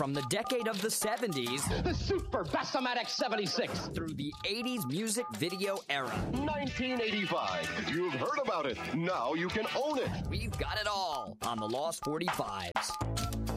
From the decade of the 70s, The Super Bass-O-Matic 76. through the 80s music video era, 1985. You've heard about it. Now you can own it. we've got it all on the Lost 45s.